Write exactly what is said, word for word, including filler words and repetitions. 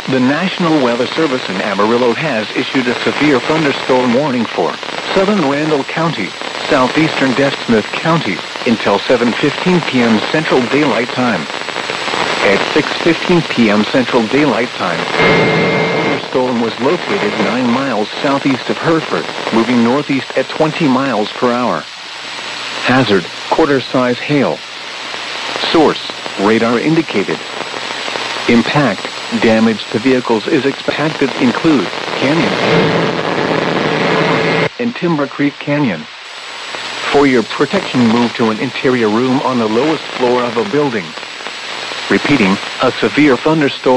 The National Weather Service in Amarillo has issued a severe thunderstorm warning for southern Randall County, southeastern Smith County, until seven fifteen p.m. Central Daylight Time. At six fifteen p.m. Central Daylight Time, the thunderstorm was located nine miles southeast of Hereford, moving northeast at twenty miles per hour. Hazard, quarter-size hail. Source, radar indicated. Impact, damage to vehicles is expected to include Canyon and Timber Creek Canyon. For your protection, move to an interior room on the lowest floor of a building. Repeating, a severe thunderstorm